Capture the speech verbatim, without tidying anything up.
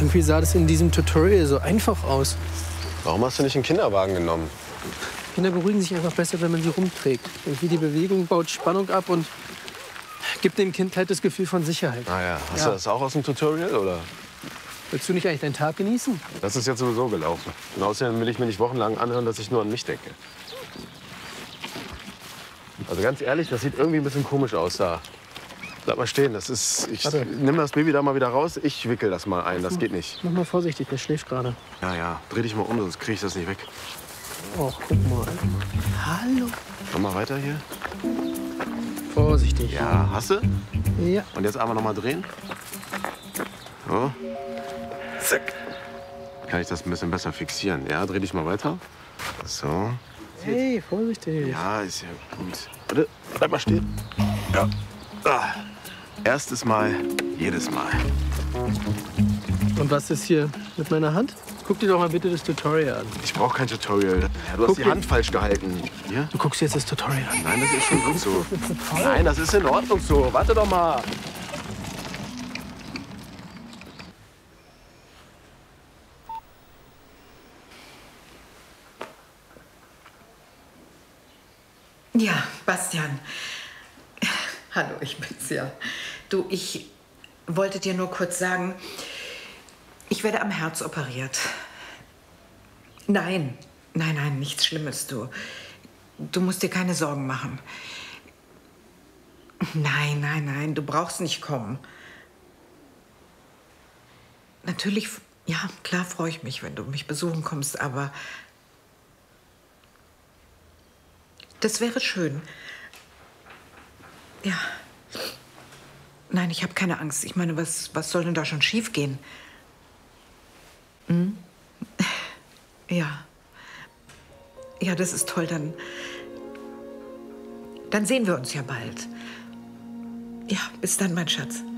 Irgendwie sah das in diesem Tutorial so einfach aus. Warum hast du nicht einen Kinderwagen genommen? Kinder beruhigen sich einfach besser, wenn man sie rumträgt. Irgendwie die Bewegung baut Spannung ab und gibt dem Kind halt das Gefühl von Sicherheit. Ah ja. Hast Ja. du das auch aus dem Tutorial, oder? Willst du nicht eigentlich deinen Tag genießen? Das ist jetzt sowieso gelaufen. Und außerdem will ich mir nicht wochenlang anhören, dass ich nur an mich denke. Also ganz ehrlich, das sieht irgendwie ein bisschen komisch aus da. Bleib mal stehen, das ist... Ich Warte. nimm das Baby da mal wieder raus, ich wickel das mal ein, das geht nicht. Mach mal vorsichtig, der schläft gerade. Ja, ja, dreh dich mal um, sonst krieg ich das nicht weg. Oh, guck mal. Hallo. Mach mal weiter hier. Vorsichtig. Ja, hast du? Ja. Und jetzt einmal noch mal drehen. So. Zack. Kann ich das ein bisschen besser fixieren. Ja, dreh dich mal weiter. So. Hey, vorsichtig. Ja, ist ja gut. Warte, bleib mal stehen. Ja. Ah. Erstes Mal, jedes Mal. Und was ist hier mit meiner Hand? Guck dir doch mal bitte das Tutorial an. Ich brauche kein Tutorial. Ja, du hast Guck die dir- Hand falsch gehalten. Hier? Du guckst jetzt das Tutorial an. Nein, das ist schon gut so. Nein, das ist in Ordnung so. Warte doch mal. Ja, Bastian. Hallo, ich bin's ja. Du, ich wollte dir nur kurz sagen, ich werde am Herz operiert. Nein, nein, nein, nichts Schlimmes, du. Du musst dir keine Sorgen machen. Nein, nein, nein, du brauchst nicht kommen. Natürlich, ja, klar freue ich mich, wenn du mich besuchen kommst, aber das wäre schön. Ja. Nein, ich habe keine Angst. Ich meine, was, was soll denn da schon schiefgehen? Hm? Ja. Ja, das ist toll. Dann, dann sehen wir uns ja bald. Ja, bis dann, mein Schatz.